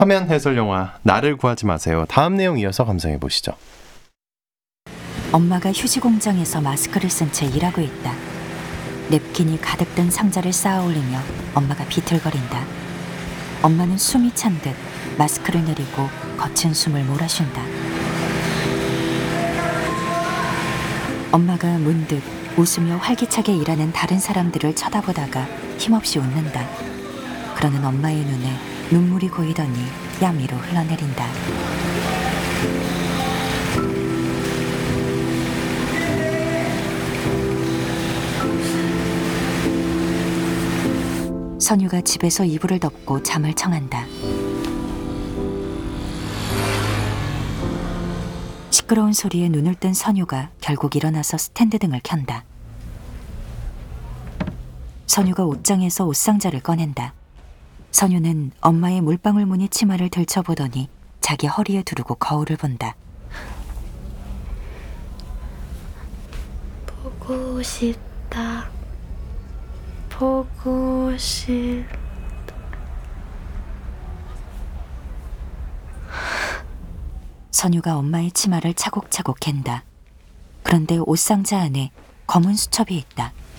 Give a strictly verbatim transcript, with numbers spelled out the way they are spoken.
화면 해설 영화 나를 구하지 마세요. 다음 내용 이어서 감상해 보시죠. 엄마가 휴지 공장에서 마스크를 쓴 채 일하고 있다. 냅킨이 가득 든 상자를 쌓아 올리며 엄마가 비틀거린다. 엄마는 숨이 찬 듯 마스크를 내리고 거친 숨을 몰아쉰다. 엄마가 문득 웃으며 활기차게 일하는 다른 사람들을 쳐다보다가 힘없이 웃는다. 그러는 엄마의 눈에 눈물이 고이더니 뺨 위로 흘러내린다. 선유가 집에서 이불을 덮고 잠을 청한다. 시끄러운 소리에 눈을 뜬 선유가 결국 일어나서 스탠드 등을 켠다. 선유가 옷장에서 옷상자를 꺼낸다. 선유는 엄마의 물방울 무늬 치마를 들춰보더니 자기 허리에 두르고 거울을 본다. 보고 싶다. 보고 싶다. 선유가 엄마의 치마를 차곡차곡 갠다. 그런데 옷상자 안에 검은 수첩이 있다.